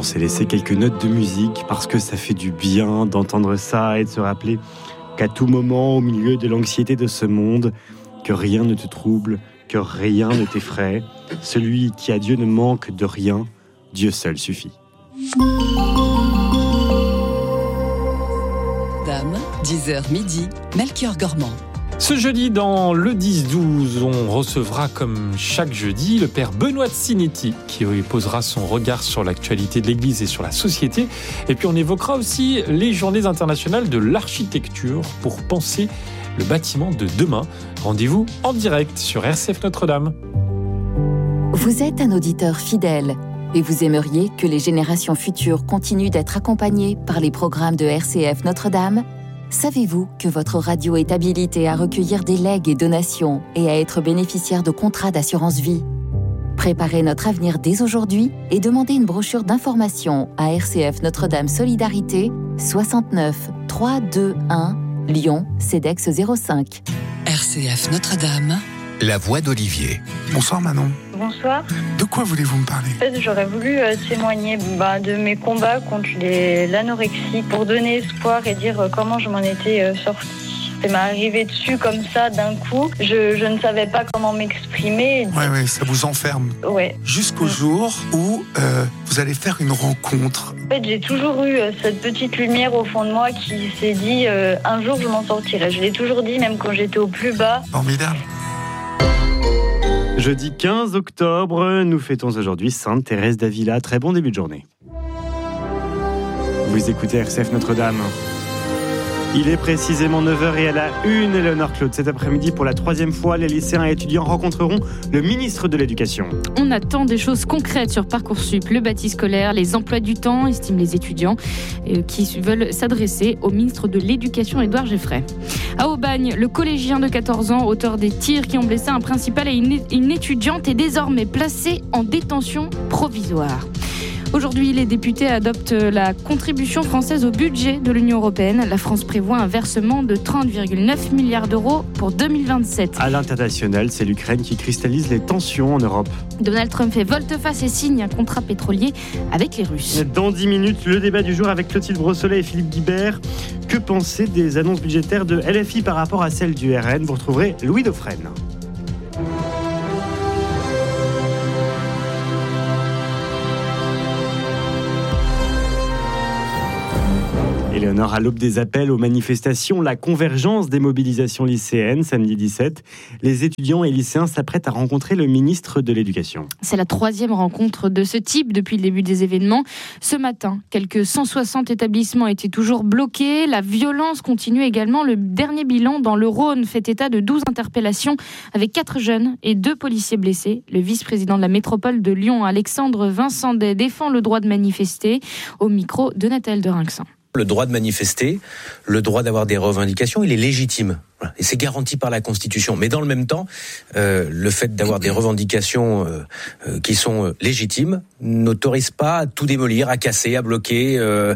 on s'est laissé quelques notes de musique parce que ça fait du bien d'entendre ça et de se rappeler qu'à tout moment, au milieu de l'anxiété de ce monde, que rien ne te trouble, que rien ne t'effraie. Celui qui à Dieu ne manque de rien, Dieu seul suffit. Dame, 10h midi, Melchior Gormand. Ce jeudi, dans le 10-12, on recevra comme chaque jeudi le père Benoît Sinetti qui posera son regard sur l'actualité de l'Église et sur la société. Et puis on évoquera aussi les journées internationales de l'architecture pour penser le bâtiment de demain. Rendez-vous en direct sur RCF Notre-Dame. Vous êtes un auditeur fidèle et vous aimeriez que les générations futures continuent d'être accompagnées par les programmes de RCF Notre-Dame ? Savez-vous que votre radio est habilitée à recueillir des legs et donations et à être bénéficiaire de contrats d'assurance vie ? Préparez notre avenir dès aujourd'hui et demandez une brochure d'information à RCF Notre-Dame Solidarité, 69 321 Lyon, CEDEX 05. RCF Notre-Dame. La voix d'Olivier. Bonsoir Manon. Bonsoir. De quoi voulez-vous me parler ? En fait, j'aurais voulu témoigner de mes combats contre l'anorexie pour donner espoir et dire comment je m'en étais sortie. Ça m'est arrivé dessus comme ça d'un coup. Je ne savais pas comment m'exprimer. Ouais, ça vous enferme. Ouais. Jusqu'au jour où vous allez faire une rencontre. En fait, j'ai toujours eu cette petite lumière au fond de moi qui s'est dit un jour je m'en sortirai. Je l'ai toujours dit, même quand j'étais au plus bas. Formidable. Jeudi 15 octobre, nous fêtons aujourd'hui Sainte Thérèse d'Avila. Très bon début de journée. Vous écoutez RCF Notre-Dame. Il est précisément 9h et à la une, Léonore Claude. Cet après-midi, pour la 3e fois, les lycéens et étudiants rencontreront le ministre de l'Éducation. On attend des choses concrètes sur Parcoursup, le bâti scolaire, les emplois du temps, estiment les étudiants qui veulent s'adresser au ministre de l'Éducation, Édouard Geffray. À Aubagne, le collégien de 14 ans, auteur des tirs qui ont blessé un principal et une étudiante, est désormais placé en détention provisoire. Aujourd'hui, les députés adoptent la contribution française au budget de l'Union européenne. La France prévoit un versement de 30,9 milliards d'euros pour 2027. À l'international, c'est l'Ukraine qui cristallise les tensions en Europe. Donald Trump fait volte-face et signe un contrat pétrolier avec les Russes. Dans 10 minutes, le débat du jour avec Clotilde Brossolet et Philippe Guibert. Que penser des annonces budgétaires de LFI par rapport à celles du RN ? Vous retrouverez Louis Dauphren. Éléonore, à l'aube des appels aux manifestations, la convergence des mobilisations lycéennes, samedi 17, les étudiants et lycéens s'apprêtent à rencontrer le ministre de l'Éducation. C'est la 3e rencontre de ce type depuis le début des événements. Ce matin, quelques 160 établissements étaient toujours bloqués. La violence continue également. Le dernier bilan dans le Rhône fait état de 12 interpellations avec 4 jeunes et 2 policiers blessés. Le vice-président de la métropole de Lyon, Alexandre Vincendet, défend le droit de manifester au micro de Nathalie de Rinxan. Le droit de manifester, le droit d'avoir des revendications, il est légitime. Voilà. Et c'est garanti par la Constitution. Mais dans le même temps, le fait d'avoir des revendications qui sont légitimes n'autorise pas à tout démolir, à casser, à bloquer,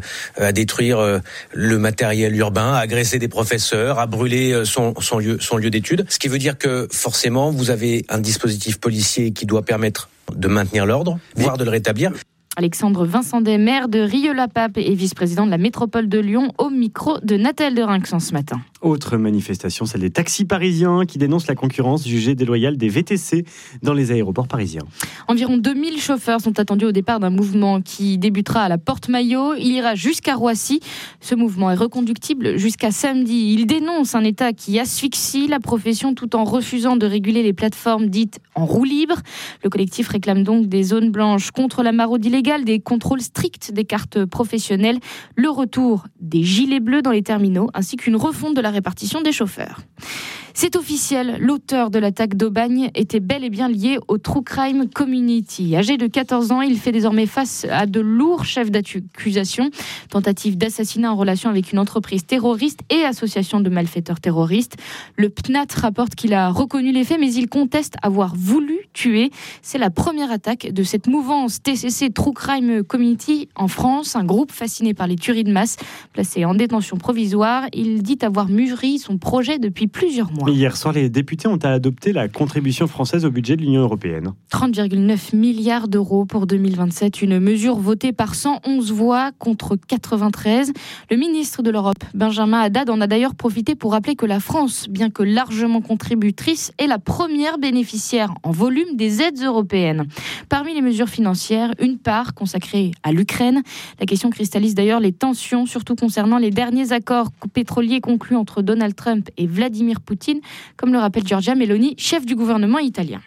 à détruire le matériel urbain, à agresser des professeurs, à brûler son lieu d'étude. Ce qui veut dire que forcément, vous avez un dispositif policier qui doit permettre de maintenir l'ordre, voire de le rétablir. Alexandre Vincendet, maire de Rieux-la-Pape et vice-président de la métropole de Lyon, au micro de Nathalie de Rinxan ce matin. Autre manifestation, celle des taxis parisiens qui dénoncent la concurrence jugée déloyale des VTC dans les aéroports parisiens. Environ 2000 chauffeurs sont attendus au départ d'un mouvement qui débutera à la Porte-Maillot. Il ira jusqu'à Roissy. Ce mouvement est reconductible jusqu'à samedi. Il dénonce un État qui asphyxie la profession tout en refusant de réguler les plateformes dites en roue libre. Le collectif réclame donc des zones blanches contre la maraude illégale, des contrôles stricts des cartes professionnelles, le retour des gilets bleus dans les terminaux ainsi qu'une refonte de la répartition des chauffeurs. C'est officiel, l'auteur de l'attaque d'Aubagne était bel et bien lié au True Crime Community. Âgé de 14 ans, il fait désormais face à de lourds chefs d'accusation. Tentative d'assassinat en relation avec une entreprise terroriste et association de malfaiteurs terroristes. Le PNAT rapporte qu'il a reconnu les faits, mais il conteste avoir voulu tuer. C'est la première attaque de cette mouvance TCC True Crime Community en France, un groupe fasciné par les tueries de masse, placé en détention provisoire. Il dit avoir mûri son projet depuis plusieurs mois. mois. Mais hier soir, les députés ont adopté la contribution française au budget de l'Union européenne. 30,9 milliards d'euros pour 2027, une mesure votée par 111 voix contre 93. Le ministre de l'Europe, Benjamin Haddad, en a d'ailleurs profité pour rappeler que la France, bien que largement contributrice, est la première bénéficiaire en volume des aides européennes. Parmi les mesures financières, une part consacrée à l'Ukraine. La question cristallise d'ailleurs les tensions, surtout concernant les derniers accords pétroliers conclus entre Donald Trump et Vladimir Poutine, comme le rappelle Giorgia Meloni, chef du gouvernement italien.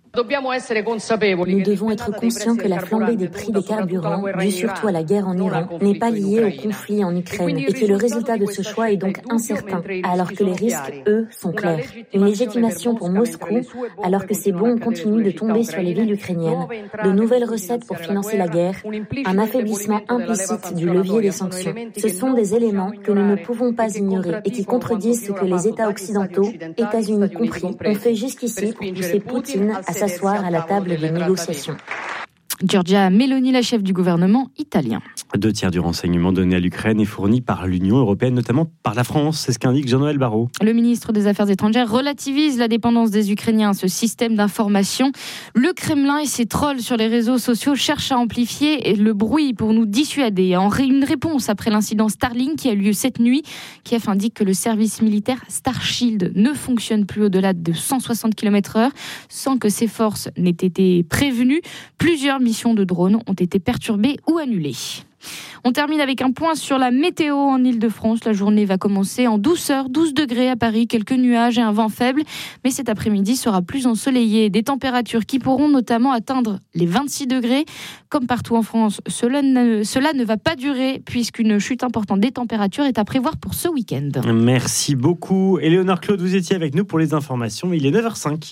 Nous devons être conscients que la flambée des prix des carburants, due surtout à la guerre en Iran, n'est pas liée au conflit en Ukraine et que le résultat de ce choix est donc incertain, alors que les risques, eux, sont clairs. Une légitimation pour Moscou, alors que ces bombes continuent de tomber sur les villes ukrainiennes, de nouvelles recettes pour financer la guerre, un affaiblissement implicite du levier des sanctions. Ce sont des éléments que nous ne pouvons pas ignorer et qui contredisent ce que les États occidentaux, États-Unis compris, ont fait jusqu'ici pour pousser Poutine à s'asseoir à la table des négociations. Giorgia Meloni, la chef du gouvernement italien. 2/3 du renseignement donné à l'Ukraine est fourni par l'Union européenne, notamment par la France. C'est ce qu'indique Jean-Noël Barrot. Le ministre des Affaires étrangères relativise la dépendance des Ukrainiens à ce système d'information. Le Kremlin et ses trolls sur les réseaux sociaux cherchent à amplifier le bruit pour nous dissuader. En une réponse après l'incident Starlink qui a eu lieu cette nuit, Kiev indique que le service militaire Starshield ne fonctionne plus au-delà de 160 km/h sans que ses forces n'aient été prévenues. Plusieurs missions de drones ont été perturbées ou annulées. On termine avec un point sur la météo en Ile-de-France. La journée va commencer en douceur, 12 degrés à Paris, quelques nuages et un vent faible. Mais cet après-midi sera plus ensoleillé. Des températures qui pourront notamment atteindre les 26 degrés. Comme partout en France, cela ne va pas durer puisqu'une chute importante des températures est à prévoir pour ce week-end. Merci beaucoup. Éléonore Claude, vous étiez avec nous pour les informations. Il est 9h05.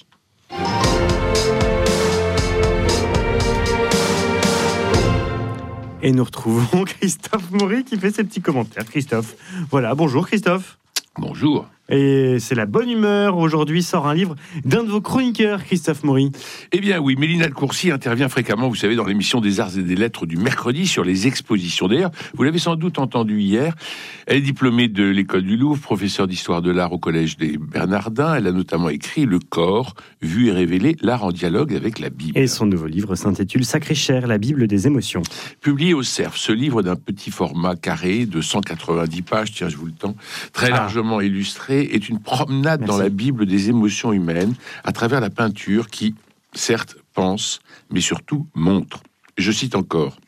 Et nous retrouvons Christophe Maury qui fait ses petits commentaires. Christophe, voilà, bonjour Christophe. Bonjour. Et c'est la bonne humeur. Aujourd'hui sort un livre d'un de vos chroniqueurs, Christophe Maury. Eh bien oui, Mélina de Courcy intervient fréquemment, vous savez, dans l'émission des Arts et des Lettres du mercredi sur les expositions. D'ailleurs, vous l'avez sans doute entendu hier, elle est diplômée de l'école du Louvre, professeure d'histoire de l'art au collège des Bernardins. Elle a notamment écrit Le corps, vu et révélé, l'art en dialogue avec la Bible. Et son nouveau livre s'intitule Sacré Cher, la Bible des émotions. Publié au Cerf, ce livre d'un petit format carré de 190 pages, tiens, je vous le tends, très largement illustré, est une promenade dans la Bible des émotions humaines à travers la peinture qui, certes, pense, mais surtout montre. Je cite encore.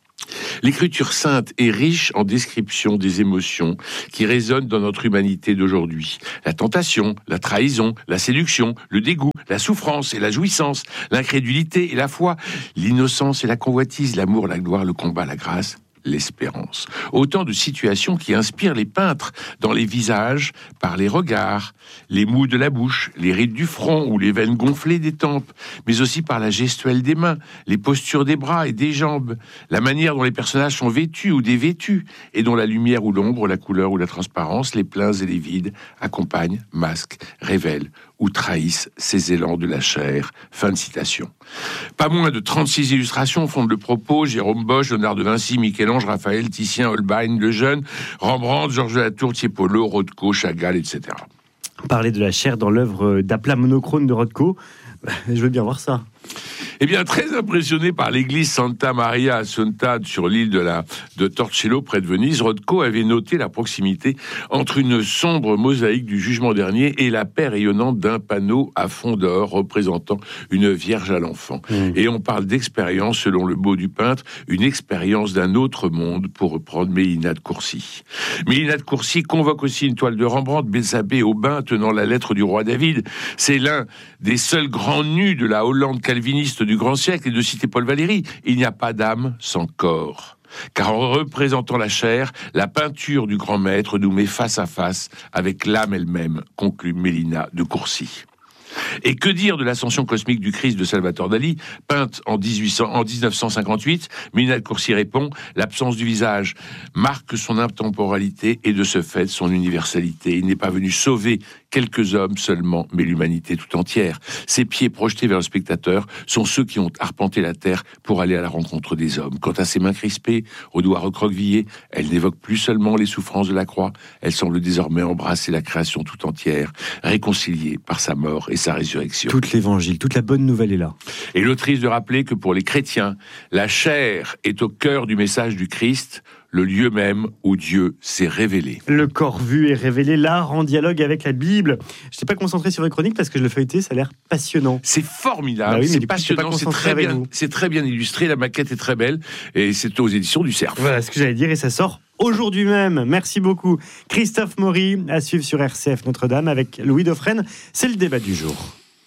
L'écriture sainte est riche en descriptions des émotions qui résonnent dans notre humanité d'aujourd'hui. La tentation, la trahison, la séduction, le dégoût, la souffrance et la jouissance, l'incrédulité et la foi, l'innocence et la convoitise, l'amour, la gloire, le combat, la grâce, l'espérance. Autant de situations qui inspirent les peintres dans les visages, par les regards, les mots de la bouche, les rides du front ou les veines gonflées des tempes, mais aussi par la gestuelle des mains, les postures des bras et des jambes, la manière dont les personnages sont vêtus ou dévêtus, et dont la lumière ou l'ombre, la couleur ou la transparence, les pleins et les vides, accompagnent, masquent, révèlent ou trahissent ces élans de la chair. Fin de citation. Pas moins de 36 illustrations fondent le propos. Jérôme Bosch, Léonard de Vinci, Michel-Ange, Raphaël, Titien, Holbein, Lejeune, Rembrandt, Georges de la Tour, Tiepolo, Rothko, Chagall, etc. Parler de la chair dans l'œuvre d'aplat monochrome de Rothko, je veux bien voir ça. Eh bien, très impressionné par l'église Santa Maria Assunta sur l'île de Torcello, près de Venise, Rothko avait noté la proximité entre une sombre mosaïque du Jugement dernier et la paix rayonnante d'un panneau à fond d'or représentant une Vierge à l'enfant. Et on parle d'expérience, selon le mot du peintre, une expérience d'un autre monde, pour reprendre Mélina de Courcy. Mélina de Courcy convoque aussi une toile de Rembrandt, Bésabé Aubin, tenant la lettre du roi David. C'est l'un des seuls grands nus de la Hollande calviniste du grand siècle, et de citer Paul Valéry, il n'y a pas d'âme sans corps. Car en représentant la chair, la peinture du grand maître nous met face à face avec l'âme elle-même, conclut Mélina de Courcy. Et que dire de l'ascension cosmique du Christ de Salvatore Dali, peinte en 1958, Mélina Courcy répond « L'absence du visage marque son intemporalité et de ce fait son universalité. Il n'est pas venu sauver quelques hommes seulement, mais l'humanité tout entière. Ses pieds projetés vers le spectateur sont ceux qui ont arpenté la terre pour aller à la rencontre des hommes. Quant à ses mains crispées, aux doigts recroquevillés, elles n'évoquent plus seulement les souffrances de la croix, elles semblent désormais embrasser la création tout entière, réconciliée par sa mort et sa résurrection. » Tout l'évangile, toute la bonne nouvelle est là. Et l'autrice de rappeler que pour les chrétiens, la chair est au cœur du message du Christ, le lieu même où Dieu s'est révélé. Le corps vu est révélé, l'art en dialogue avec la Bible. Je n'étais pas concentré sur les chroniques parce que je le feuilletais, ça a l'air passionnant. C'est formidable, bah oui, c'est passionnant, c'est très bien illustré, la maquette est très belle et c'est aux éditions du Cerf. Voilà ce que j'allais dire et ça sort aujourd'hui même. Merci beaucoup. Christophe Maury, à suivre sur RCF Notre-Dame avec Louis Dauphren. C'est le débat du jour.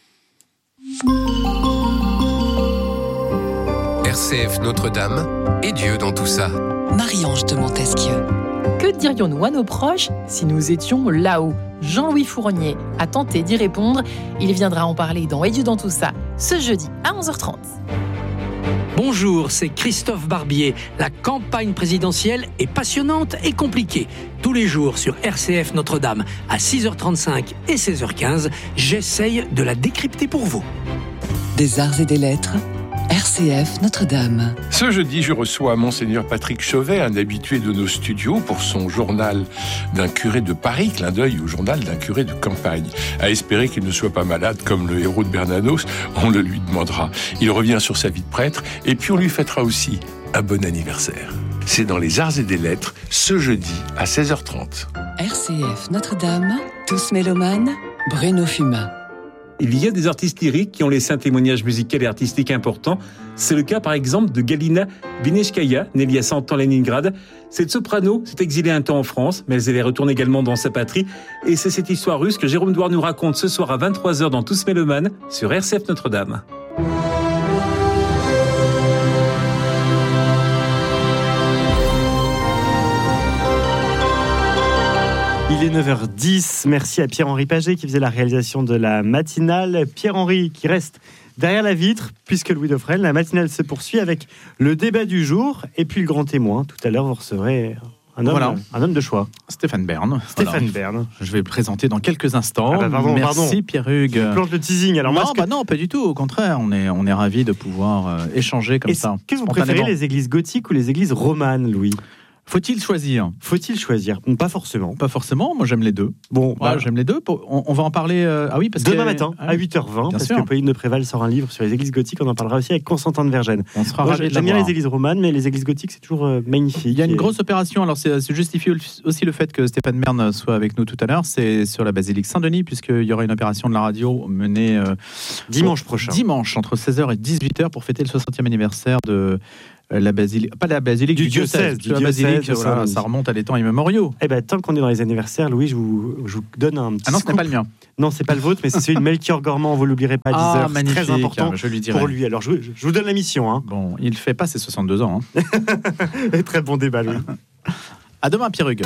RCF Notre-Dame et Dieu dans tout ça. Marie-Ange de Montesquieu. Que dirions-nous à nos proches si nous étions là-haut ? Jean-Louis Fournier a tenté d'y répondre. Il viendra en parler dans Et Dieu dans tout ça, ce jeudi à 11h30. Bonjour, c'est Christophe Barbier. La campagne présidentielle est passionnante et compliquée. Tous les jours sur RCF Notre-Dame à 6h35 et 16h15, j'essaye de la décrypter pour vous. Des arts et des lettres, RCF Notre-Dame. Ce jeudi, je reçois Monseigneur Patrick Chauvet, un habitué de nos studios, pour son journal d'un curé de Paris, clin d'œil au journal d'un curé de campagne. À espérer qu'il ne soit pas malade comme le héros de Bernanos, on le lui demandera. Il revient sur sa vie de prêtre et puis on lui fêtera aussi un bon anniversaire. C'est dans les arts et des lettres, ce jeudi à 16h30. RCF Notre-Dame, tous mélomanes, Bruno Fumain. Il y a des artistes lyriques qui ont laissé un témoignage musical et artistique important. C'est le cas, par exemple, de Galina Vinechkaya, née il y a 100 ans à Leningrad. Cette soprano s'est exilée un temps en France, mais elle retourne également dans sa patrie. Et c'est cette histoire russe que Jérôme Douard nous raconte ce soir à 23h dans Tous Mélomanes sur RCF Notre-Dame. Il est 9h10, merci à Pierre-Henri Paget qui faisait la réalisation de la matinale. Pierre-Henri qui reste derrière la vitre, puisque Louis Dauphren, la matinale se poursuit avec le débat du jour et puis le grand témoin. Tout à l'heure, vous recevrez un homme de choix. Stéphane Bern. Bern. Je vais le présenter dans quelques instants. Pardon. Merci Pierre-Hugues. Tu plantes le teasing. Alors non, pas du tout. Au contraire, on est ravis de pouvoir échanger comme ça. Est-ce que vous préférez les églises gothiques ou les églises romanes, Louis ? Faut-il choisir ? Pas forcément. Pas forcément, moi j'aime les deux. Bon, j'aime les deux. On va en parler parce demain matin à 8h20, parce que Pauline de Préval sort un livre sur les églises gothiques, on en parlera aussi avec Constantin de Vergennes. On sera ravis de J'aime bien les églises romanes, mais les églises gothiques c'est toujours magnifique. Il y a une grosse opération, alors c'est justifié aussi le fait que Stéphane Bern soit avec nous tout à l'heure, c'est sur la basilique Saint-Denis, puisqu'il y aura une opération de la radio menée dimanche prochain. Dimanche, entre 16h et 18h pour fêter le 60e anniverseur de... la basilique, pas la basilique du diocèse. La basilique, voilà, ça remonte à des temps immémoriaux. Eh ben, tant qu'on est dans les anniversaires, Louis, je vous donne un petit. Ah non, ce n'est pas le mien. Non, c'est pas le vôtre, mais c'est celui de Melchior Gormand. Vous l'oublierez pas. 10 heures, c'est très important je lui dirai. Pour lui. Alors, je vous donne la mission. Hein. Bon, il fait pas ses 62 ans. Très bon débat, Louis. À demain, Pierre-Hugues.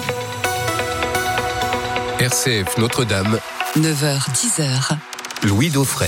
RCF Notre-Dame. 9h, 10h. Louis Dauphren.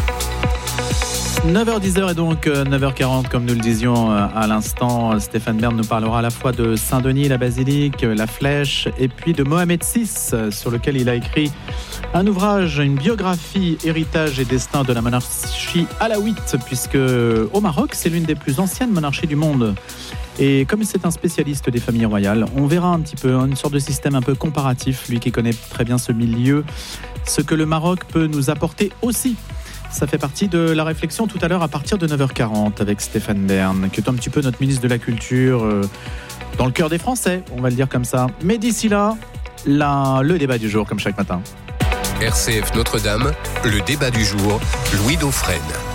9h10 et donc 9h40, comme nous le disions à l'instant, Stéphane Bern nous parlera à la fois de Saint-Denis, la basilique, la flèche, et puis de Mohamed VI, sur lequel il a écrit un ouvrage, une biographie, héritage et destin de la monarchie alaouite, puisque au Maroc, c'est l'une des plus anciennes monarchies du monde. Et comme c'est un spécialiste des familles royales, on verra un petit peu, une sorte de système un peu comparatif, lui qui connaît très bien ce milieu, ce que le Maroc peut nous apporter aussi. Ça fait partie de la réflexion tout à l'heure à partir de 9h40 avec Stéphane Bern, qui est un petit peu notre ministre de la Culture dans le cœur des Français, on va le dire comme ça. Mais d'ici là, le débat du jour, comme chaque matin. RCF Notre-Dame, le débat du jour, Louis Dauphren.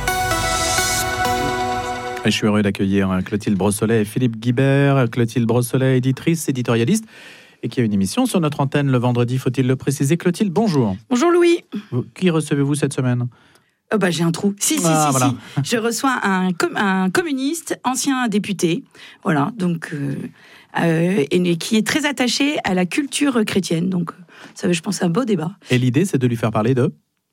Et je suis heureux d'accueillir Clotilde Brossolet et Philippe Guibert. Clotilde Brossolet, éditrice, éditorialiste, et qui a une émission sur notre antenne le vendredi, faut-il le préciser. Clotilde, bonjour. Bonjour Louis. Qui recevez-vous cette semaine ? J'ai un trou. Si. Je reçois un communiste, ancien député, voilà, donc et qui est très attaché à la culture chrétienne. Donc, ça, je pense, un beau débat. Et l'idée, c'est de lui faire parler de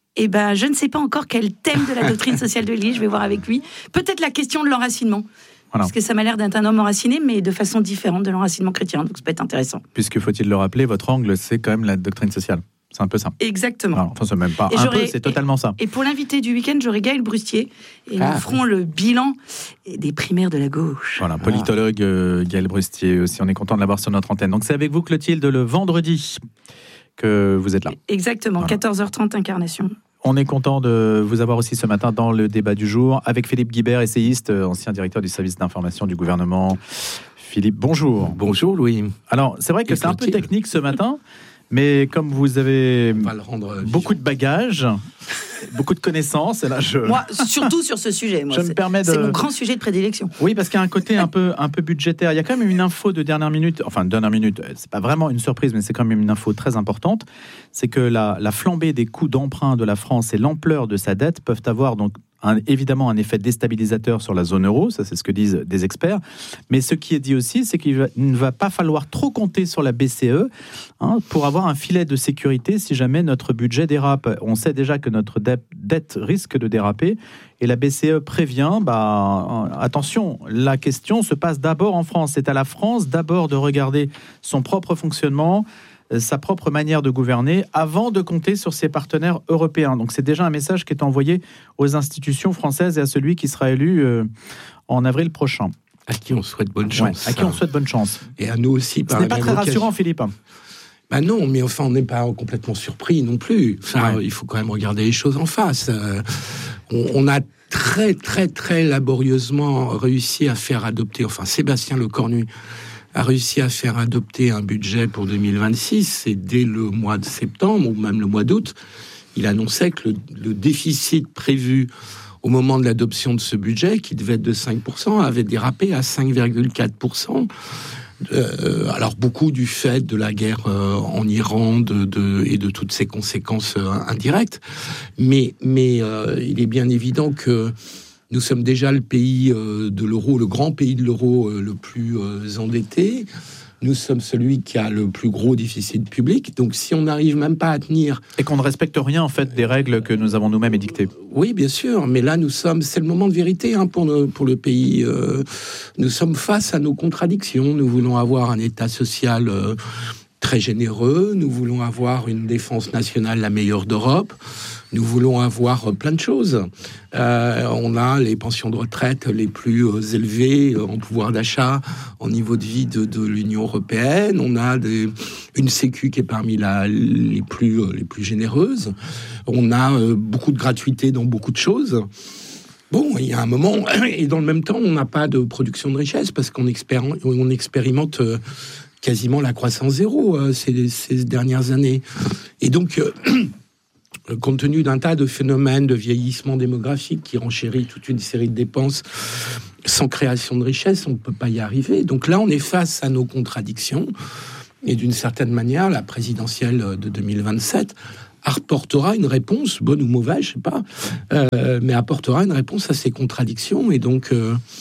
Eh ben, je ne sais pas encore quel thème de la doctrine sociale de l'Église je vais voir avec lui. Peut-être la question de l'enracinement. Voilà. Parce que ça m'a l'air d'être un homme enraciné, mais de façon différente de l'enracinement chrétien. Donc ça peut être intéressant. Puisque, faut-il le rappeler, votre angle, c'est quand même la doctrine sociale. C'est un peu ça. Exactement. Alors, enfin, c'est même pas un peu, c'est totalement ça. Et pour l'invité du week-end, j'aurai Gaël Brustier. Et nous ferons le bilan des primaires de la gauche. Voilà, politologue Gaël Brustier aussi. On est content de l'avoir sur notre antenne. Donc c'est avec vous, Clotilde, le vendredi que vous êtes là. Exactement, voilà. 14h30, Incarnation. On est content de vous avoir aussi ce matin dans le débat du jour avec Philippe Guibert, essayiste, ancien directeur du service d'information du gouvernement. Philippe, bonjour. Bonjour, Louis. Alors, c'est vrai que c'est un peu technique ce matin, mais comme vous avez beaucoup de bagages, beaucoup de connaissances, et là Moi, surtout sur ce sujet, c'est mon grand sujet de prédilection. Oui, parce qu'il y a un côté un peu budgétaire. Il y a quand même une info de dernière minute, c'est pas vraiment une surprise, mais c'est quand même une info très importante. C'est que la flambée des coûts d'emprunt de la France et l'ampleur de sa dette peuvent avoir donc évidemment un effet déstabilisateur sur la zone euro, ça c'est ce que disent des experts, mais ce qui est dit aussi, c'est qu'il ne va pas falloir trop compter sur la BCE pour avoir un filet de sécurité si jamais notre budget dérape. On sait déjà que notre dette risque de déraper, et la BCE prévient, attention, la question se passe d'abord en France. C'est à la France d'abord de regarder son propre fonctionnement, sa propre manière de gouverner, avant de compter sur ses partenaires européens. Donc c'est déjà un message qui est envoyé aux institutions françaises et à celui qui sera élu en avril prochain. À qui on souhaite bonne chance. À qui on souhaite bonne chance. Et à nous aussi. Ce n'est pas très rassurant, Philippe. Non, mais enfin, on n'est pas complètement surpris non plus. Enfin, il faut quand même regarder les choses en face. On a très, très, très laborieusement réussi à faire adopter, Sébastien Lecornu a réussi à faire adopter un budget pour 2026, et dès le mois de septembre, ou même le mois d'août, il annonçait que le déficit prévu au moment de l'adoption de ce budget, qui devait être de 5%, avait dérapé à 5,4%. Alors beaucoup du fait de la guerre en Iran et de toutes ses conséquences indirectes, mais il est bien évident que nous sommes déjà le pays de l'euro, le grand pays de l'euro le plus endetté. Nous sommes celui qui a le plus gros déficit public. Donc, si on n'arrive même pas à tenir... Et qu'on ne respecte rien, en fait, des règles que nous avons nous-mêmes édictées. Oui, bien sûr. Mais là, c'est le moment de vérité pour le pays. Nous sommes face à nos contradictions. Nous voulons avoir un État social très généreux. Nous voulons avoir une défense nationale la meilleure d'Europe. Nous voulons avoir plein de choses. On a les pensions de retraite les plus élevées en pouvoir d'achat, en niveau de vie de l'Union européenne. On a une sécu qui est parmi les plus généreuses. On a beaucoup de gratuité dans beaucoup de choses. Bon, il y a un moment, et dans le même temps, on n'a pas de production de richesse parce qu'on expérimente quasiment la croissance zéro ces dernières années. Et donc... compte tenu d'un tas de phénomènes de vieillissement démographique qui renchérit toute une série de dépenses, sans création de richesse, on ne peut pas y arriver. Donc là, on est face à nos contradictions. Et d'une certaine manière, la présidentielle de 2027 apportera une réponse, bonne ou mauvaise, je ne sais pas, mais apportera une réponse à ces contradictions. Et donc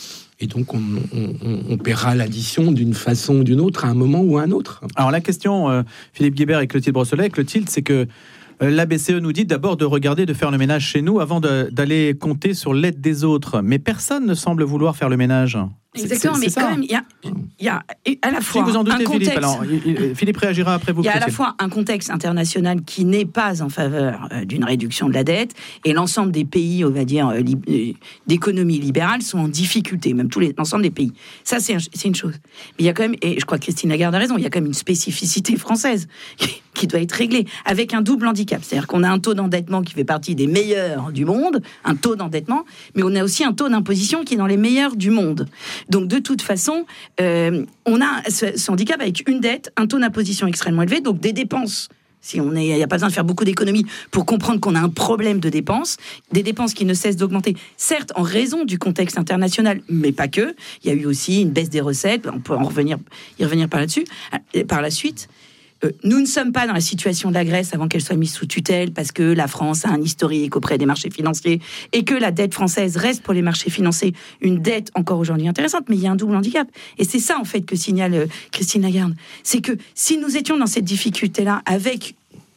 on paiera l'addition d'une façon ou d'une autre à un moment ou à un autre. Alors la question, Philippe Guibert et Clotilde Brossolet, Clotilde, c'est que la BCE nous dit d'abord de regarder, de faire le ménage chez nous avant d'aller compter sur l'aide des autres. Mais personne ne semble vouloir faire le ménage. Exactement, mais quand même, il y a à la fois si vous en doutez, un contexte... Philippe, alors, Philippe réagira après vous. Il y a à la fois un contexte international qui n'est pas en faveur d'une réduction de la dette, et l'ensemble des pays, on va dire, d'économie libérale sont en difficulté, même l'ensemble des pays. Ça, c'est une chose. Mais il y a quand même, et je crois que Christine Lagarde a raison, il y a quand même une spécificité française qui doit être réglée, avec un double handicap. C'est-à-dire qu'on a un taux d'endettement qui fait partie des meilleurs du monde, un taux d'endettement, mais on a aussi un taux d'imposition qui est dans les meilleurs du monde. Donc, de toute façon, on a ce handicap avec une dette, un taux d'imposition extrêmement élevé, donc des dépenses. Il n'y a pas besoin de faire beaucoup d'économies pour comprendre qu'on a un problème de dépenses, des dépenses qui ne cessent d'augmenter, certes en raison du contexte international, mais pas que. Il y a eu aussi une baisse des recettes, on peut y revenir par la suite. Nous ne sommes pas dans la situation de la Grèce avant qu'elle soit mise sous tutelle, parce que la France a un historique auprès des marchés financiers et que la dette française reste pour les marchés financiers une dette encore aujourd'hui intéressante, mais il y a un double handicap. Et c'est ça, en fait, que signale Christine Lagarde. C'est que si nous étions dans cette difficulté-là avec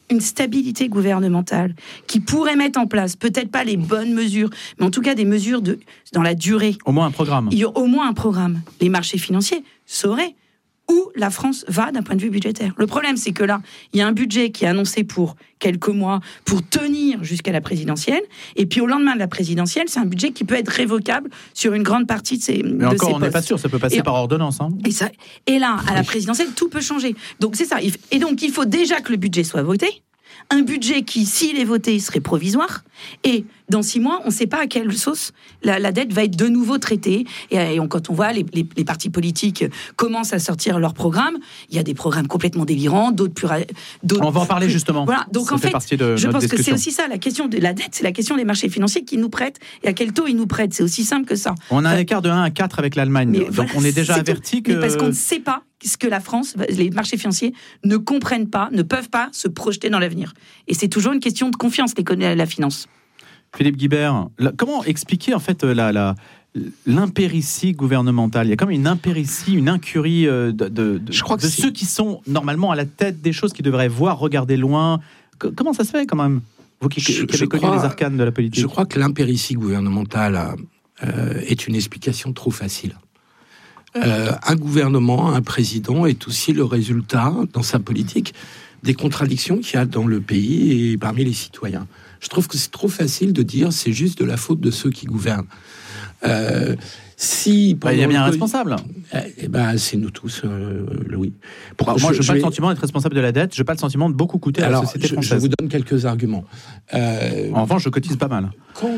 une stabilité gouvernementale qui pourrait mettre en place, peut-être pas les bonnes mesures, mais en tout cas des mesures dans la durée. Au moins un programme. Il y a au moins un programme. Les marchés financiers sauraient où la France va d'un point de vue budgétaire. Le problème, c'est que là, il y a un budget qui est annoncé pour quelques mois, pour tenir jusqu'à la présidentielle, et puis au lendemain de la présidentielle, c'est un budget qui peut être révocable sur une grande partie de ces postes. Mais encore, on n'est pas sûr, ça peut passer par ordonnance. Hein. Et là, à la présidentielle, tout peut changer. Donc c'est ça. Et donc il faut déjà que le budget soit voté. Un budget qui, s'il est voté, serait provisoire. Et dans 6 mois, on ne sait pas à quelle sauce la dette va être de nouveau traitée. Et quand on voit les partis politiques commencent à sortir leurs programmes, il y a des programmes complètement délirants, d'autres on va en parler justement. Voilà. Donc ça en fait, je pense discussion. que c'est aussi ça, la question de la dette, c'est la question des marchés financiers qui nous prêtent et à quel taux ils nous prêtent. C'est aussi simple que ça. On a un écart de 1 à 4 avec l'Allemagne. Donc voilà, on est déjà averti que... Mais parce qu'on ne sait pas ce que la France, les marchés financiers ne comprennent pas, ne peuvent pas se projeter dans l'avenir. Et c'est toujours une question de confiance, la finance. Philippe Guibert, comment expliquer en fait l'impéritie gouvernementale? Il y a comme une impéritie, une incurie de ceux qui sont normalement à la tête des choses, qui devraient voir, regarder loin. Comment ça se fait quand même? Vous qui avez connu les arcanes de la politique. Je crois que l'impéritie gouvernementale est une explication trop facile. Un gouvernement, un président est aussi le résultat, dans sa politique, des contradictions qu'il y a dans le pays et parmi les citoyens. Je trouve que c'est trop facile de dire c'est juste de la faute de ceux qui gouvernent. Il y a bien un responsable. C'est nous tous, Louis. Moi, je n'ai pas le sentiment d'être responsable de la dette. Je n'ai pas le sentiment de beaucoup coûter à la société française. Je vous donne quelques arguments. En revanche, je cotise pas mal. Quand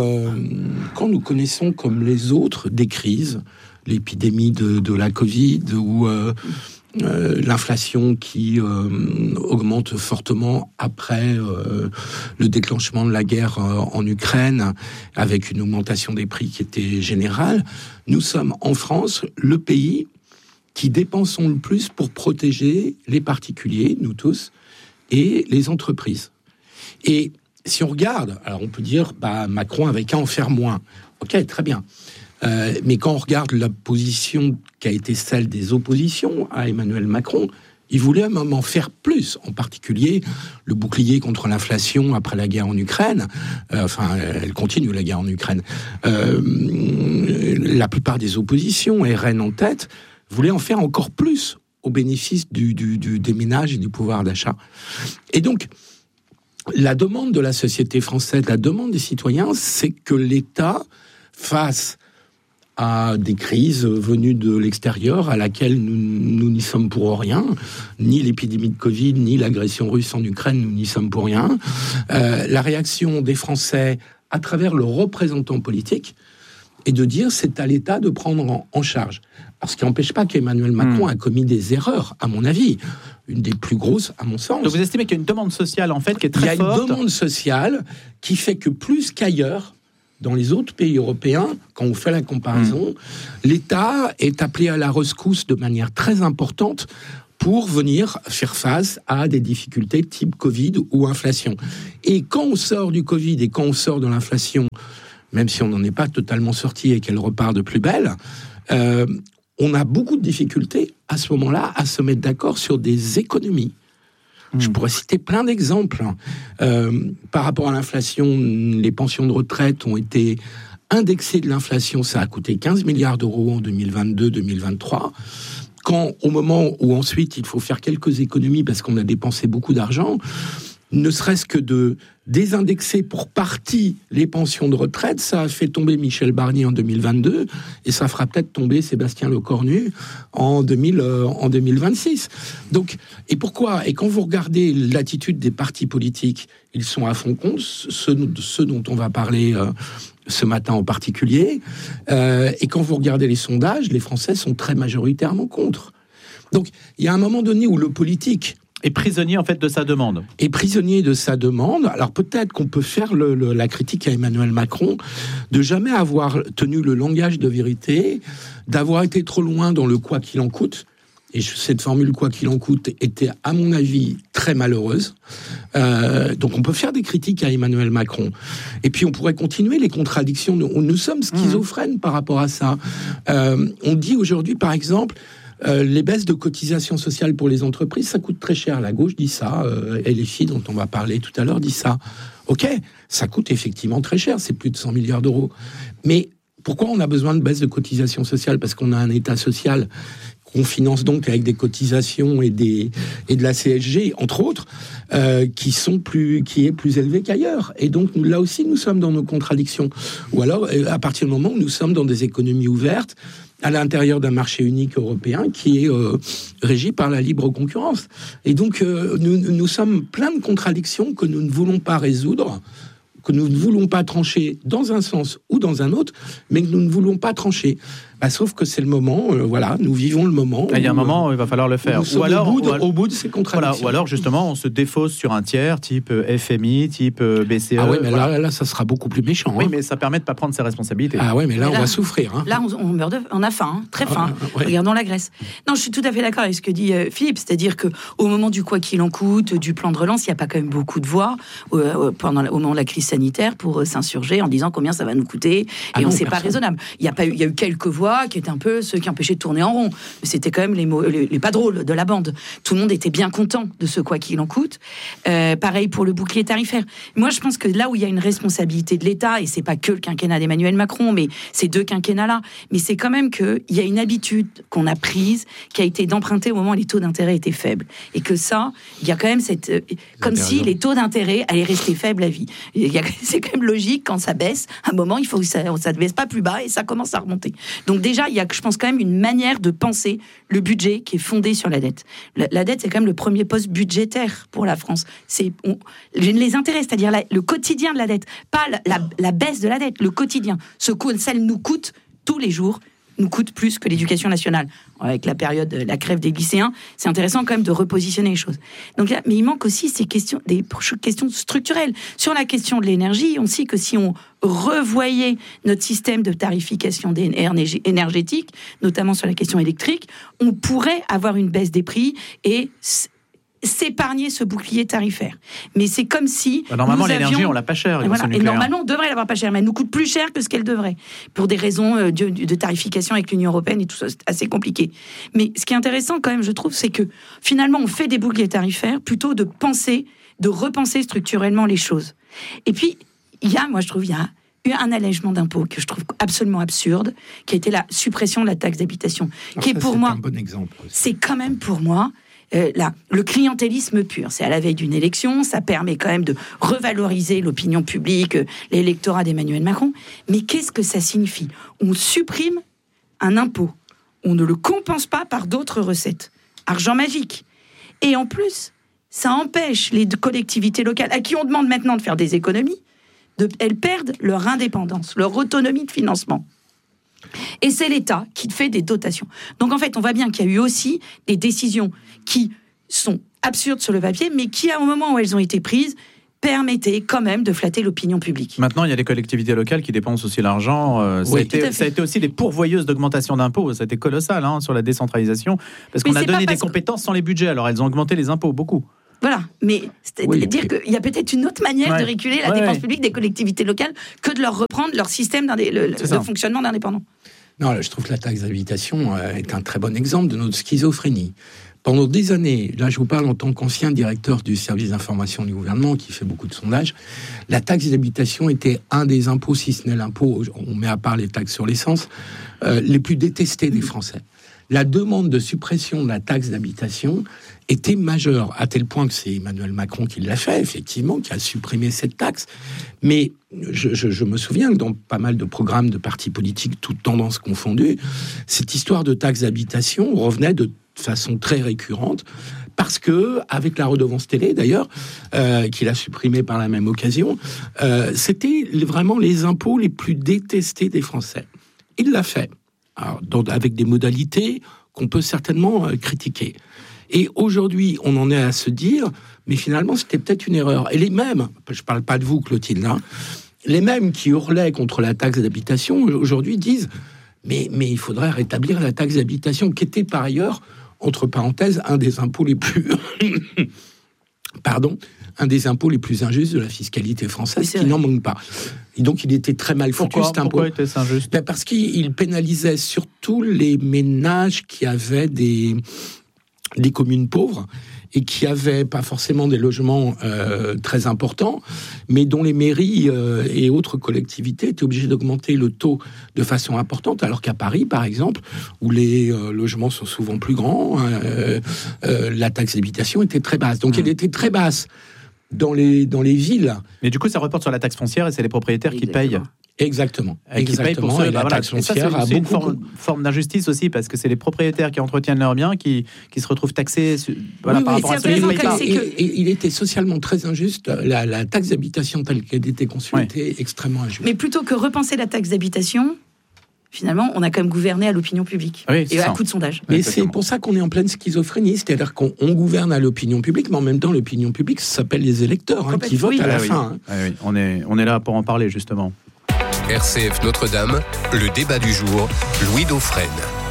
nous connaissons comme les autres des crises, l'épidémie de la Covid ou l'inflation qui augmente fortement après le déclenchement de la guerre en Ukraine, avec une augmentation des prix qui était générale, nous sommes en France le pays qui dépensons le plus pour protéger les particuliers, nous tous, et les entreprises. Et si on regarde, alors on peut dire Macron avait qu'à en faire moins. Ok, très bien. Mais quand on regarde la position qui a été celle des oppositions à Emmanuel Macron, il voulait même en faire plus, en particulier le bouclier contre l'inflation après la guerre en Ukraine. Elle continue, la guerre en Ukraine. La plupart des oppositions, RN en tête, voulaient en faire encore plus au bénéfice des ménages et du pouvoir d'achat. Et donc, la demande de la société française, la demande des citoyens, c'est que l'État fasse à des crises venues de l'extérieur, à laquelle nous n'y sommes pour rien, ni l'épidémie de Covid, ni l'agression russe en Ukraine, nous n'y sommes pour rien. La réaction des Français à travers leurs représentants politiques est de dire c'est à l'État de prendre en charge. Alors, ce qui n'empêche pas qu'Emmanuel Macron a commis des erreurs, à mon avis, une des plus grosses, à mon sens. Donc vous estimez qu'il y a une demande sociale, en fait, qui est très forte. Il y a une demande sociale qui fait que plus qu'ailleurs, dans les autres pays européens, quand on fait la comparaison, l'État est appelé à la rescousse de manière très importante pour venir faire face à des difficultés type Covid ou inflation. Et quand on sort du Covid et quand on sort de l'inflation, même si on n'en est pas totalement sorti et qu'elle repart de plus belle, on a beaucoup de difficultés à ce moment-là à se mettre d'accord sur des économies. Je pourrais citer plein d'exemples. Par rapport à l'inflation, les pensions de retraite ont été indexées de l'inflation. Ça a coûté 15 milliards d'euros en 2022-2023. Quand, au moment où ensuite il faut faire quelques économies parce qu'on a dépensé beaucoup d'argent, ne serait-ce que de désindexer pour partie les pensions de retraite, ça a fait tomber Michel Barnier en 2022 et ça fera peut-être tomber Sébastien Lecornu en 2026. Donc, et pourquoi? Et quand vous regardez l'attitude des partis politiques, ils sont à fond contre, ceux dont on va parler ce matin en particulier, et quand vous regardez les sondages, les Français sont très majoritairement contre. Donc, il y a un moment donné où le politique est prisonnier, en fait, de sa demande. Est prisonnier de sa demande. Alors, peut-être qu'on peut faire la critique à Emmanuel Macron de jamais avoir tenu le langage de vérité, d'avoir été trop loin dans le « quoi qu'il en coûte ». Et cette formule « quoi qu'il en coûte » était, à mon avis, très malheureuse. Donc, on peut faire des critiques à Emmanuel Macron. Et puis, on pourrait continuer les contradictions. Nous sommes schizophrènes par rapport à ça. On dit aujourd'hui, par exemple, Les baisses de cotisations sociales pour les entreprises, ça coûte très cher. La gauche dit ça, et les filles dont on va parler tout à l'heure dit ça. Ok, ça coûte effectivement très cher, c'est plus de 100 milliards d'euros. Mais pourquoi on a besoin de baisse de cotisations sociales ? Parce qu'on a un État social qu'on finance donc avec des cotisations et de la CSG, entre autres, qui est plus élevé qu'ailleurs. Et donc, là aussi, nous sommes dans nos contradictions. Ou alors, à partir du moment où nous sommes dans des économies ouvertes, à l'intérieur d'un marché unique européen qui est régi par la libre concurrence. Et donc, nous sommes plein de contradictions que nous ne voulons pas résoudre, que nous ne voulons pas trancher dans un sens ou dans un autre, mais que nous ne voulons pas trancher. Sauf que c'est le moment, nous vivons le moment. Il y a un moment où il va falloir le faire. Ou alors, au bout de ces contradictions. Voilà, ou alors, justement, on se défausse sur un tiers, type FMI, type BCE. Ah oui, mais là, ça sera beaucoup plus méchant. Oui, mais ça permet de ne pas prendre ses responsabilités. Ah oui, mais là, on va souffrir. Hein. Là, on a faim, très faim. Regardons la Grèce. Non, je suis tout à fait d'accord avec ce que dit Philippe, c'est-à-dire qu'au moment du quoi qu'il en coûte, du plan de relance, il n'y a pas quand même beaucoup de voix au moment de la crise sanitaire pour s'insurger en disant combien ça va nous coûter, et on ne sait pas raisonnable. Il y a eu quelques voix qui étaient un peu ceux qui empêchaient de tourner en rond. C'était quand même les pas drôles de la bande. Tout le monde était bien content de ce quoi qu'il en coûte. Pareil pour le bouclier tarifaire. Moi, je pense que là où il y a une responsabilité de l'État, et c'est pas que le quinquennat d'Emmanuel Macron, mais ces deux quinquennats-là, mais c'est quand même qu'il y a une habitude qu'on a prise, qui a été d'emprunter au moment où les taux d'intérêt étaient faibles. Et que ça, il y a quand même comme si les taux d'intérêt allaient rester faibles à vie. C'est quand même logique, quand ça baisse, à un moment, il faut que ça ne baisse pas plus bas et ça commence à remonter. Donc déjà, il y a, je pense, quand même une manière de penser le budget qui est fondé sur la dette. La dette, c'est quand même le premier poste budgétaire pour la France. Les intérêts, c'est-à-dire le quotidien de la dette, pas la baisse de la dette, le quotidien. Celle nous coûte tous les jours, nous coûte plus que l'éducation nationale. Avec la période, la crève des lycéens, c'est intéressant quand même de repositionner les choses. Donc là, mais il manque aussi des questions structurelles. Sur la question de l'énergie, on sait que si on revoyait notre système de tarification énergétique, notamment sur la question électrique, on pourrait avoir une baisse des prix et s'épargner ce bouclier tarifaire. Mais c'est comme si normalement l'énergie on l'a pas cher. Et normalement on devrait l'avoir pas cher, mais elle nous coûte plus cher que ce qu'elle devrait pour des raisons de tarification avec l'Union européenne et tout ça, c'est assez compliqué. Mais ce qui est intéressant quand même, je trouve, c'est que finalement on fait des boucliers tarifaires plutôt de repenser structurellement les choses. Et puis il y a eu un allègement d'impôts que je trouve absolument absurde, qui a été la suppression de la taxe d'habitation, qui est pour moi, un bon exemple. C'est quand même pour moi le clientélisme pur. C'est à la veille d'une élection, ça permet quand même de revaloriser l'opinion publique, l'électorat d'Emmanuel Macron. Mais qu'est-ce que ça signifie ? On supprime un impôt, on ne le compense pas par d'autres recettes. Argent magique. Et en plus, ça empêche les collectivités locales, à qui on demande maintenant de faire des économies, elles perdent leur indépendance, leur autonomie de financement. Et c'est l'État qui fait des dotations. Donc en fait, on voit bien qu'il y a eu aussi des décisions qui sont absurdes sur le papier, mais qui, au moment où elles ont été prises, permettaient quand même de flatter l'opinion publique. Maintenant, il y a des collectivités locales qui dépensent aussi l'argent. Ça a été aussi des pourvoyeuses d'augmentation d'impôts. Ça a été colossal sur la décentralisation, parce qu'on a donné des compétences sans les budgets. Alors elles ont augmenté les impôts beaucoup. Voilà, mais dire qu'il y a peut-être une autre manière de réguler la dépense publique des collectivités locales que de leur reprendre leur système de fonctionnement d'indépendants. Non, je trouve que la taxe d'habitation est un très bon exemple de notre schizophrénie. Pendant des années, là je vous parle en tant qu'ancien directeur du service d'information du gouvernement qui fait beaucoup de sondages, la taxe d'habitation était un des impôts, si ce n'est l'impôt, on met à part les taxes sur l'essence, les plus détestés des Français. La demande de suppression de la taxe d'habitation était majeure, à tel point que c'est Emmanuel Macron qui l'a fait, effectivement, qui a supprimé cette taxe. Mais je me souviens que dans pas mal de programmes de partis politiques, toutes tendances confondues, cette histoire de taxe d'habitation revenait de façon très récurrente, parce que, avec la redevance télé d'ailleurs, qu'il a supprimée par la même occasion, c'était vraiment les impôts les plus détestés des Français. Il l'a fait. Alors, avec des modalités qu'on peut certainement critiquer. Et aujourd'hui, on en est à se dire, mais finalement, c'était peut-être une erreur. Et les mêmes, je ne parle pas de vous, Clotilde, les mêmes qui hurlaient contre la taxe d'habitation, aujourd'hui disent, mais il faudrait rétablir la taxe d'habitation, qui était par ailleurs, entre parenthèses, un des impôts les plus un des impôts les plus injustes de la fiscalité française, qui n'en manque pas. Et donc, il était très mal foutu, cet impôt. Pourquoi était-ce injuste ? Parce qu'il pénalisait surtout les ménages qui avaient des communes pauvres et qui n'avaient pas forcément des logements très importants, mais dont les mairies et autres collectivités étaient obligées d'augmenter le taux de façon importante, alors qu'à Paris, par exemple, où les logements sont souvent plus grands, la taxe d'habitation était très basse. Donc, elle était très basse dans les villes. Mais du coup, ça reporte sur la taxe foncière et c'est les propriétaires qui payent. Exactement. Qui payent pour ça. Et la taxe foncière a beaucoup... une forme d'injustice aussi, parce que c'est les propriétaires qui entretiennent leurs biens qui se retrouvent taxés par rapport à ceux qui ne payent pas. Il était socialement très injuste. La taxe d'habitation telle qu'elle était conçue était extrêmement injuste. Mais plutôt que repenser la taxe d'habitation, finalement, on a quand même gouverné à l'opinion publique, et à coup de sondage. Mais c'est pour ça qu'on est en pleine schizophrénie, c'est-à-dire qu'on gouverne à l'opinion publique, mais en même temps, l'opinion publique, ça s'appelle les électeurs qui votent à la fin. On est là pour en parler, justement. RCF Notre-Dame, le débat du jour, Louis Dauphren.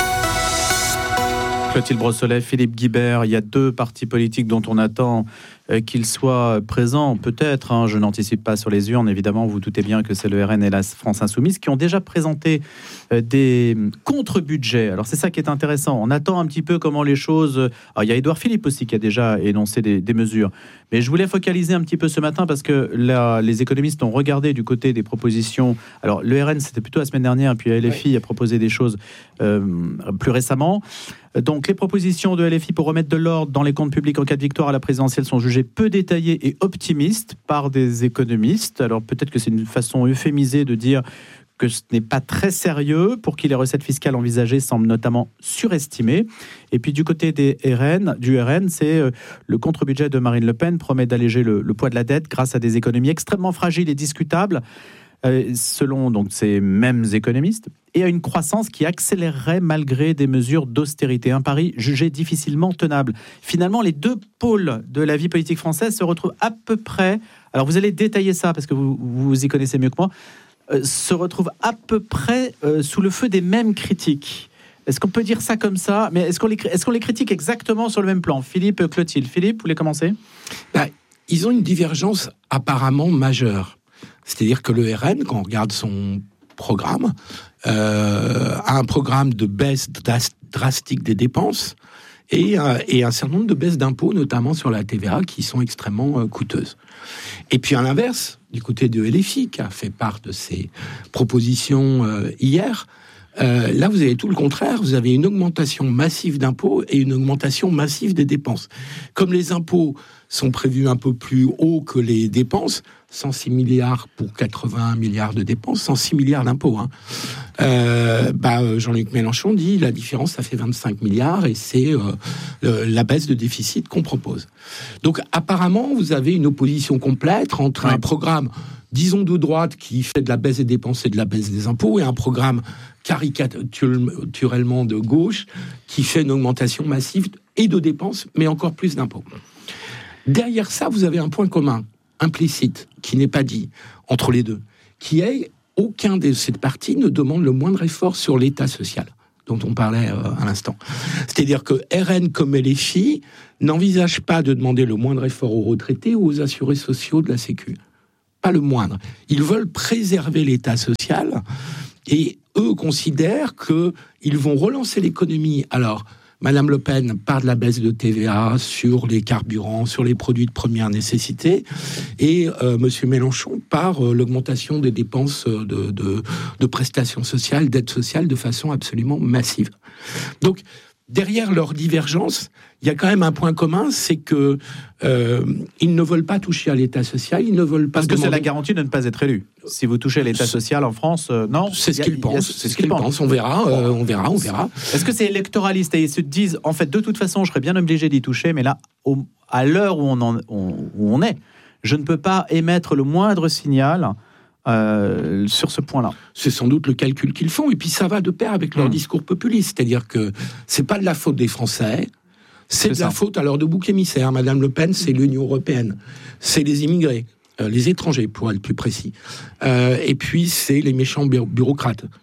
Clotilde Brossolet, Philippe Guibert, il y a deux partis politiques dont on attend qu'ils soient présents, peut-être, je n'anticipe pas sur les urnes, évidemment, vous doutez bien que c'est le RN et la France Insoumise qui ont déjà présenté des contre-budgets. Alors c'est ça qui est intéressant, on attend un petit peu comment les choses... Alors, il y a Édouard Philippe aussi qui a déjà énoncé des mesures, mais je voulais focaliser un petit peu ce matin parce que là, les économistes ont regardé du côté des propositions. Alors le RN, c'était plutôt la semaine dernière, puis LFI a proposé des choses plus récemment. Donc les propositions de LFI pour remettre de l'ordre dans les comptes publics en cas de victoire à la présidentielle sont jugées peu détaillées et optimistes par des économistes. Alors peut-être que c'est une façon euphémisée de dire que ce n'est pas très sérieux, pour qui les recettes fiscales envisagées semblent notamment surestimées. Et puis du côté du RN, c'est le contre-budget de Marine Le Pen promet d'alléger le poids de la dette grâce à des économies extrêmement fragiles et discutables, selon donc ces mêmes économistes, et à une croissance qui accélérerait malgré des mesures d'austérité. Un pari jugé difficilement tenable. Finalement, les deux pôles de la vie politique française se retrouvent à peu près, alors vous allez détailler ça parce que vous y connaissez mieux que moi, se retrouvent à peu près sous le feu des mêmes critiques. Est-ce qu'on peut dire ça comme ça ? Mais est-ce qu'on les critique exactement sur le même plan ? Philippe, Clotilde. Philippe, vous voulez commencer ? Ils ont une divergence apparemment majeure. C'est-à-dire que le RN, quand on regarde son programme, a un programme de baisse drastique des dépenses et un certain nombre de baisses d'impôts, notamment sur la TVA, qui sont extrêmement coûteuses. Et puis à l'inverse, du côté de LFI, qui a fait part de ses propositions hier, là vous avez tout le contraire, vous avez une augmentation massive d'impôts et une augmentation massive des dépenses. Comme les impôts sont prévus un peu plus haut que les dépenses, 106 milliards pour 81 milliards de dépenses, 106 milliards d'impôts. Jean-Luc Mélenchon dit la différence, ça fait 25 milliards et c'est la baisse de déficit qu'on propose. Donc apparemment, vous avez une opposition complète entre un programme, disons de droite, qui fait de la baisse des dépenses et de la baisse des impôts, et un programme caricaturalement de gauche qui fait une augmentation massive et de dépenses, mais encore plus d'impôts. Derrière ça, vous avez un point commun, implicite, qui n'est pas dit entre les deux, qui est aucun de ces partis ne demande le moindre effort sur l'État social, dont on parlait à l'instant. C'est-à-dire que RN comme LFI n'envisagent pas de demander le moindre effort aux retraités ou aux assurés sociaux de la Sécu. Pas le moindre. Ils veulent préserver l'État social et eux considèrent qu'ils vont relancer l'économie. Alors, Madame Le Pen parle de la baisse de TVA sur les carburants, sur les produits de première nécessité, et Monsieur Mélenchon par l'augmentation des dépenses de prestations sociales, d'aides sociales de façon absolument massive. Donc, derrière leur divergence, il y a quand même un point commun, c'est que ils ne veulent pas toucher à l'État social, ils ne veulent pas... Parce que c'est la garantie de ne pas être élu. Si vous touchez à l'État social en France, non. C'est ce qu'ils pensent. C'est ce qu'ils pensent. On verra. Est-ce que c'est électoraliste et ils se disent, en fait, de toute façon, je serais bien obligé d'y toucher, mais là, à l'heure où on est, je ne peux pas émettre le moindre signal sur ce point-là. C'est sans doute le calcul qu'ils font, et puis ça va de pair avec leur discours populiste, c'est-à-dire que c'est pas de la faute des Français, c'est de la faute à leur de bouc émissaire. Madame Le Pen, c'est l'Union européenne, c'est les immigrés, les étrangers pour être plus précis, et puis c'est les méchants bureaucrates.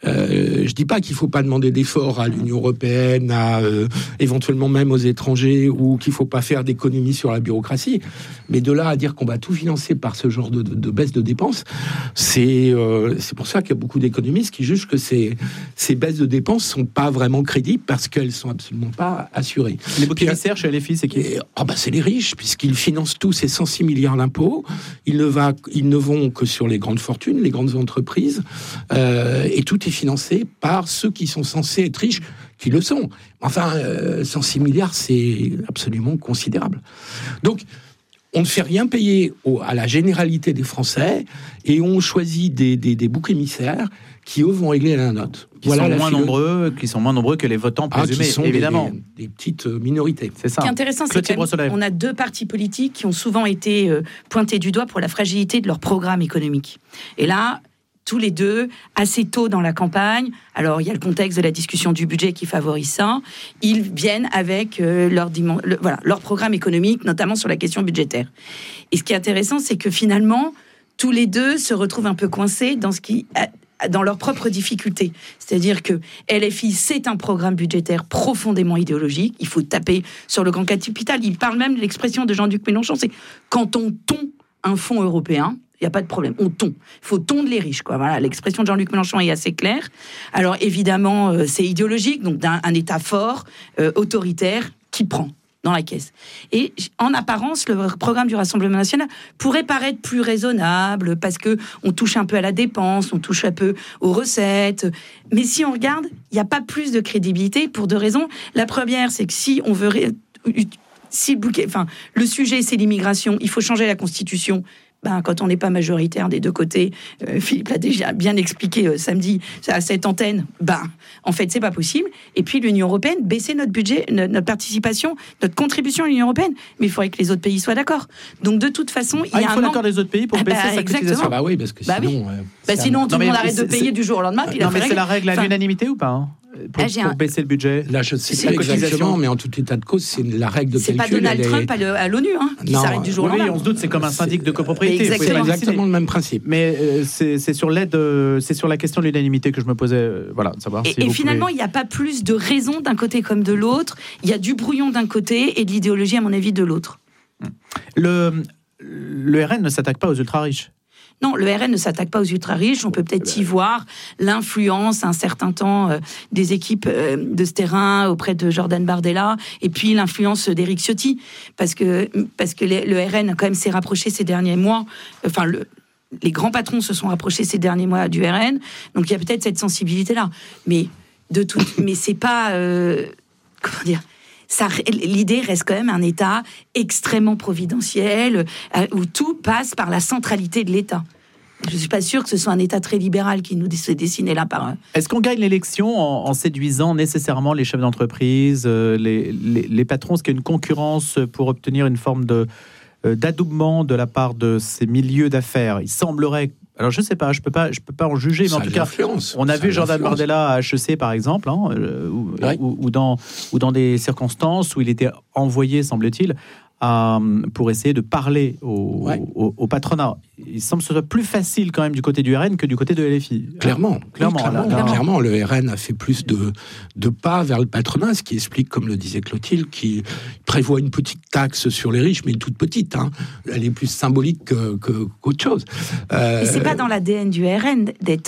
Je dis pas qu'il faut pas demander d'efforts à l'Union européenne, éventuellement même aux étrangers, ou qu'il faut pas faire d'économies sur la bureaucratie. Mais de là à dire qu'on va tout financer par ce genre de baisse de dépenses, c'est pour ça qu'il y a beaucoup d'économistes qui jugent que ces baisses de dépenses sont pas vraiment crédibles parce qu'elles sont absolument pas assurées. Les boucs émissaires chez LFI, c'est qui ? C'est les riches, puisqu'ils financent tous ces 106 milliards d'impôts. Ils ne vont que sur les grandes fortunes, les grandes entreprises, et tout est financé par ceux qui sont censés être riches, qui le sont. Enfin, 106 milliards, c'est absolument considérable. Donc, on ne fait rien payer à la généralité des Français, et on choisit des boucs émissaires qui, eux, vont régler la note. Qui sont moins nombreux que les votants présumés, évidemment. Des petites minorités. C'est ça. Ce qui est intéressant, c'est qu'on a 2 partis politiques qui ont souvent été pointés du doigt pour la fragilité de leur programme économique. Et là, tous les deux, assez tôt dans la campagne, alors il y a le contexte de la discussion du budget qui favorise ça, ils viennent avec leur programme économique, notamment sur la question budgétaire. Et ce qui est intéressant, c'est que finalement, tous les deux se retrouvent un peu coincés dans leurs propres difficultés. C'est-à-dire que LFI, c'est un programme budgétaire profondément idéologique. Il faut taper sur le grand capital. Il parle même de l'expression de Jean-Luc Mélenchon, c'est quand on tond un fonds européen, il n'y a pas de problème, on tond. Il faut tondre les riches, quoi. Voilà, l'expression de Jean-Luc Mélenchon est assez claire. Alors évidemment, c'est idéologique, donc un État fort, autoritaire, qui prend dans la caisse. Et en apparence, le programme du Rassemblement national pourrait paraître plus raisonnable parce que on touche un peu à la dépense, on touche un peu aux recettes. Mais si on regarde, il n'y a pas plus de crédibilité pour 2 raisons. La première, c'est que si on veut... le sujet, c'est l'immigration, il faut changer la Constitution. Quand on n'est pas majoritaire des 2 côtés, Philippe l'a déjà bien expliqué samedi à cette antenne, en fait, c'est pas possible. Et puis l'Union européenne, baisser notre budget, notre participation, notre contribution à l'Union européenne. Mais il faudrait que les autres pays soient d'accord. Donc de toute façon, il faut l'accord des autres pays pour baisser sa cotisation. Oui, parce que sinon... sinon, tout le monde arrête de payer du jour au lendemain. Non, mais c'est la règle à l'unanimité ou pas pour baisser le budget. Là, je ne sais pas exactement, mais en tout état de cause, c'est la règle de calcul. C'est pas Donald Trump à l'ONU qui s'arrête du jour au lendemain. Oui, on se doute, c'est comme un syndic de copropriété. C'est exactement le même principe. Mais c'est sur la question de l'unanimité que je me posais, de savoir si. Et finalement, il n'y a pas plus de raison d'un côté comme de l'autre. Il y a du brouillon d'un côté et de l'idéologie, à mon avis, de l'autre. Le RN ne s'attaque pas aux ultra-riches. Non, le RN ne s'attaque pas aux ultra-riches. On peut peut-être y voir l'influence, un certain temps, des équipes de ce terrain auprès de Jordan Bardella, et puis l'influence d'Éric Ciotti, parce que le RN, quand même, s'est rapproché ces derniers mois. Enfin, les grands patrons se sont rapprochés ces derniers mois du RN, donc il y a peut-être cette sensibilité-là. Mais c'est pas... comment dire ? L'idée reste quand même un État extrêmement providentiel, où tout passe par la centralité de l'État. Je ne suis pas sûre que ce soit un État très libéral qui nous s'est dessiné là par... Est-ce qu'on gagne l'élection en séduisant nécessairement les chefs d'entreprise, les patrons? Est-ce qu'il y a une concurrence pour obtenir une forme d'adoubement de la part de ces milieux d'affaires? Il semblerait... Alors je sais pas, je peux pas en juger, mais en tout cas, on a vu Jordan Bardella à HEC par exemple, ou dans des circonstances où il était envoyé, semble-t-il, pour essayer de parler au patronat. Il semble que ce soit plus facile quand même du côté du RN que du côté de LFI. Clairement, le RN a fait plus de pas vers le patronat, ce qui explique, comme le disait Clotilde, qu'il prévoit une petite taxe sur les riches, mais une toute petite. Elle est plus symbolique qu'autre chose. Et c'est pas dans l'ADN du RN d'être